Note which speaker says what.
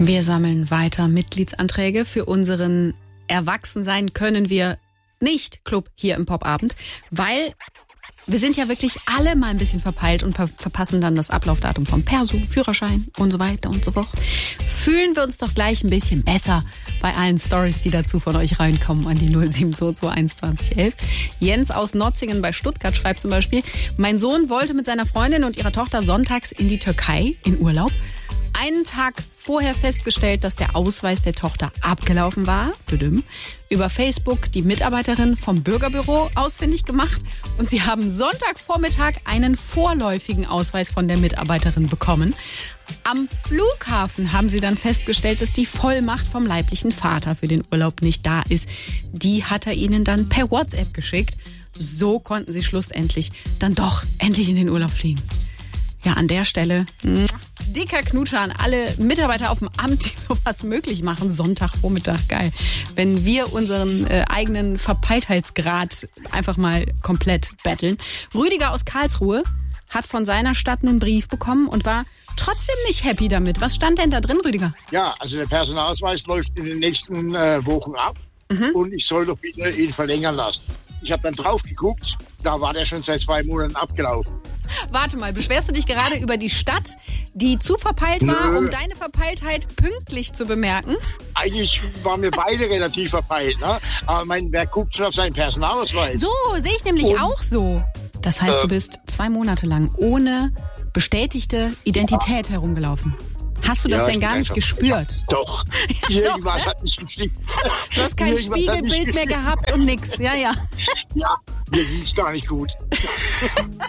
Speaker 1: Wir sammeln weiter Mitgliedsanträge für unseren Erwachsensein können wir nicht Club hier im Popabend, weil wir sind ja wirklich alle mal ein bisschen verpeilt und verpassen dann das Ablaufdatum vom Perso, Führerschein und so weiter und so fort. Fühlen wir uns doch gleich ein bisschen besser bei allen Stories, die dazu von euch reinkommen an die 07221 11. Jens aus Notzingen bei Stuttgart schreibt zum Beispiel: Mein Sohn wollte mit seiner Freundin und ihrer Tochter sonntags in die Türkei in Urlaub. Einen Tag vorher festgestellt, dass der Ausweis der Tochter abgelaufen war. Über Facebook die Mitarbeiterin vom Bürgerbüro ausfindig gemacht und sie haben Sonntagvormittag einen vorläufigen Ausweis von der Mitarbeiterin bekommen. Am Flughafen haben sie dann festgestellt, dass die Vollmacht vom leiblichen Vater für den Urlaub nicht da ist. Die hat er ihnen dann per WhatsApp geschickt. So konnten sie schlussendlich dann doch endlich in den Urlaub fliegen. Ja, an der Stelle dicker Knutscher an alle Mitarbeiter auf dem Amt, die sowas möglich machen. Sonntagvormittag, geil. Wenn wir unseren eigenen Verpeiltheitsgrad einfach mal komplett betteln. Rüdiger aus Karlsruhe hat von seiner Stadt einen Brief bekommen und war trotzdem nicht happy damit. Was stand denn da drin, Rüdiger?
Speaker 2: Ja, also der Personalausweis läuft in den nächsten Wochen ab und ich soll doch bitte ihn verlängern lassen. Ich habe dann drauf geguckt, da war der schon seit 2 Monaten abgelaufen.
Speaker 1: Warte mal, beschwerst du dich gerade über die Stadt, die zu verpeilt war, um deine Verpeiltheit pünktlich zu bemerken?
Speaker 2: Eigentlich waren wir beide relativ verpeilt, ne? Aber wer guckt schon auf seinen Personalausweis?
Speaker 1: So, sehe ich nämlich auch so. Das heißt, du bist 2 Monate lang ohne bestätigte Identität herumgelaufen. Hast du das denn gar nicht gespürt?
Speaker 2: Doch. Irgendwas hat mich gestimmt.
Speaker 1: Du hast kein Spiegelbild mehr gehabt und nix. Ja.
Speaker 2: Ja, mir ging's gar nicht gut.